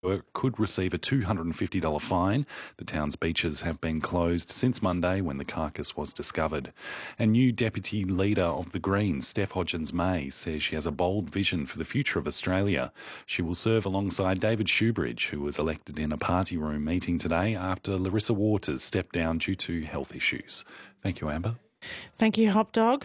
could receive a $250 fine. The town's beaches have been closed since Monday when the carcass was discovered. And new Deputy Leader of the Greens, Steph Hodgins-May, says she has a bold vision for the future of Australia. She will serve alongside David Shoebridge, who was elected in a party room meeting today after Larissa Waters stepped down due to health issues. Thank you, Amber. Thank you, Hop Dog.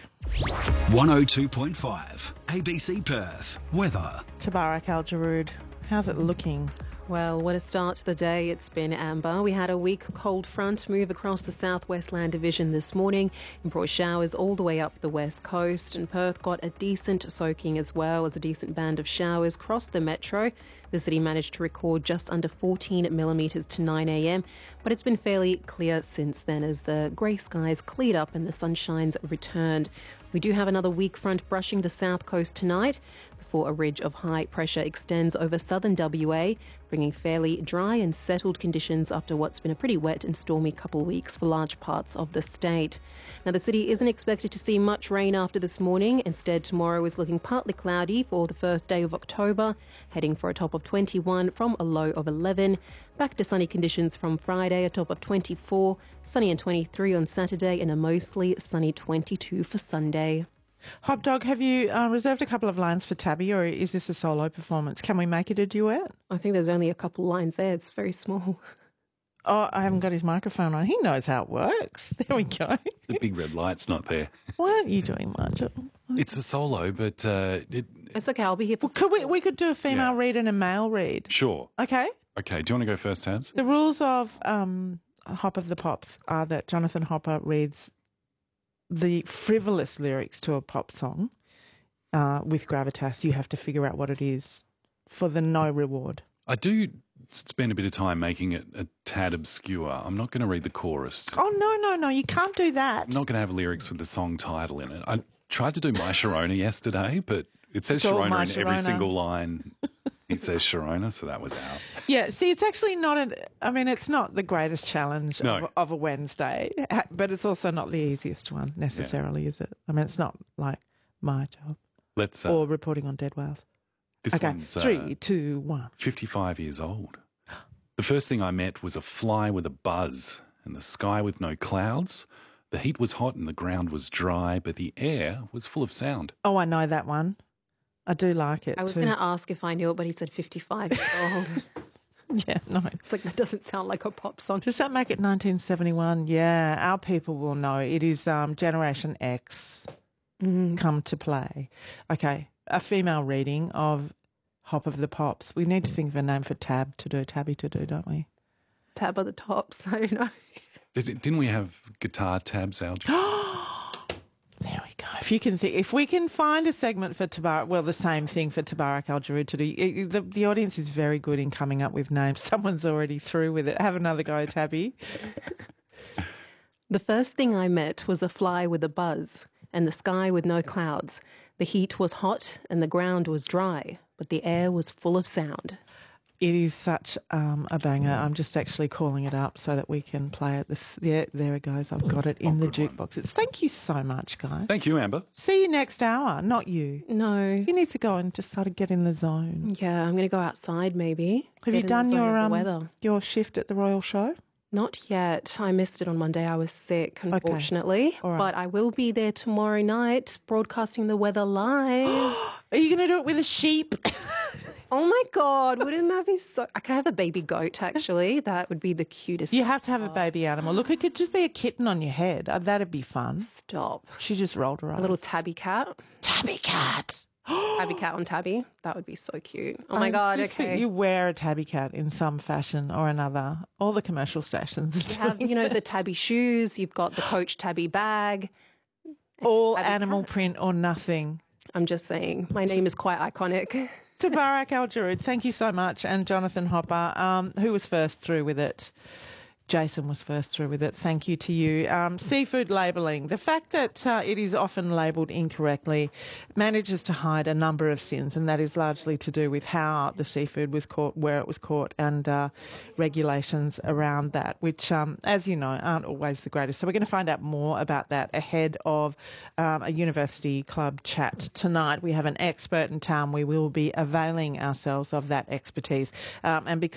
102.5 ABC Perth. Weather. Tabarak Al-Jarood, how's it looking? Well, what a start to the day it's been, Amber. We had a weak cold front move across the southwest land division this morning and brought showers all the way up the west coast, and Perth got a decent soaking as well as a decent band of showers across the metro. The city managed to record just under 14 millimetres to 9 a.m, but it's been fairly clear since then as the grey skies cleared up and the sunshine's returned. We do have another weak front brushing the south coast tonight before a ridge of high pressure extends over southern WA, bringing fairly dry and settled conditions after what's been a pretty wet and stormy couple of weeks for large parts of the state. Now, the city isn't expected to see much rain after this morning. Instead, tomorrow is looking partly cloudy for the first day of October, heading for a top of 21 from a low of 11. Back to sunny conditions from Friday, a top of 24, sunny and 23 on Saturday, and a mostly sunny 22 for Sunday. Hop Dog, have you reserved a couple of lines for Tabby, or is this a solo performance? Can we make it a duet? I think there's only a couple lines there. It's very small. Oh, I haven't got his microphone on. He knows how it works. There we go. The big red light's not there. Why aren't you doing much? It's a solo, but It's okay, I'll be here for... We could do a female read and a male read. Sure. Okay. Okay, do you want to go first, Tabs? The rules of Hop of the Pops are that Jonathan Hopper reads the frivolous lyrics to a pop song with gravitas. You have to figure out what it is for the no reward. I do spend a bit of time making it a tad obscure. I'm not going to read the chorus. Oh, no, you can't do that. I'm not going to have lyrics with the song title in it. I tried to do My Sharona yesterday, but it says Sharona in every single line. He says Sharona, so that was out. Yeah, see, it's actually not it's not the greatest challenge of a Wednesday, but it's also not the easiest one necessarily, is it? I mean, it's not like my job. Or reporting on dead whales. This one's 3, 2, 1. 55 years old. The first thing I met was a fly with a buzz and the sky with no clouds. The heat was hot and the ground was dry, but the air was full of sound. Oh, I know that one. I do like it. I was going to ask if I knew it, but he said 55 years old. Yeah, no. It's like, that doesn't sound like a pop song. Does that make it 1971? Yeah, our people will know. It is Generation X come to play. Okay, a female reading of Hop of the Pops. We need to think of a name for Tabby to do, don't we? Tab of the Tops, I don't know. Didn't we have guitar tabs out? There we go. If we can find a segment for Tabarak, well, the same thing for Tabarak Al-Jarood to do. The audience is very good in coming up with names. Someone's already through with it. Have another go, Tabby. The first thing I met was a fly with a buzz and the sky with no clouds. The heat was hot and the ground was dry, but the air was full of sound. It is such a banger. I'm just actually calling it up so that we can play it. There it goes. I've got it in the jukebox. Thank you so much, guys. Thank you, Amber. See you next hour. Not you. No. You need to go and just sort of get in the zone. Yeah, I'm going to go outside maybe. Have you done your shift at the Royal Show? Not yet. I missed it on Monday. I was sick, unfortunately. Okay. All right. But I will be there tomorrow night broadcasting the weather live. Are you going to do it with a sheep? Oh, my God. Wouldn't that be so... I could have a baby goat, actually. That would be the cutest. You have to have a baby animal. Look, it could just be a kitten on your head. That'd be fun. Stop. She just rolled her eyes. A little tabby cat. Tabby cat. Tabby cat on tabby. That would be so cute. Oh, my God, just okay. Think you wear a tabby cat in some fashion or another. All the commercial stations. You have, the tabby shoes. You've got the Coach tabby bag. All animal print or nothing. I'm just saying. My name is quite iconic. Tabarak Al-Jarood, thank you so much. And Jonathan Hopper, who was first through with it. Jason was first through with it. Thank you to you. Seafood labelling. The fact that it is often labelled incorrectly manages to hide a number of sins, and that is largely to do with how the seafood was caught, where it was caught, and regulations around that, which, as you know, aren't always the greatest. So we're going to find out more about that ahead of a University Club chat tonight. We have an expert in town. We will be availing ourselves of that expertise. And because